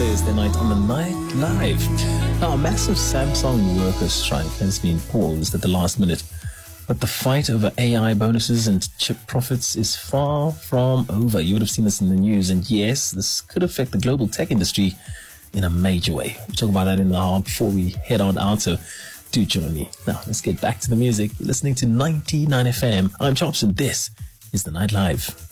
Thursday night on the Night Live. Now, a massive Samsung worker strike has been paused at the last minute, but the fight over AI bonuses and chip profits is far from over. You would have seen this in the news, and yes, this could affect the global tech industry in a major way. We'll talk about that in the hour before we head on out, so do join me. Now, let's get back to the music. You're listening to 99 FM. I'm Chops, and this is the Night Live.